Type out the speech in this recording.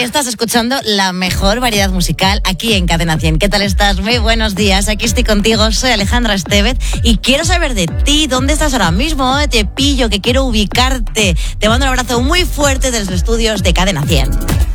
Estás escuchando la mejor variedad musical aquí en Cadena 100. ¿Qué tal estás? Muy buenos días. Aquí estoy contigo. Soy Alejandra Estevez y quiero saber de ti. ¿Dónde estás ahora mismo? Te pillo, que quiero ubicarte. Te mando un abrazo muy fuerte desde los estudios de Cadena 100.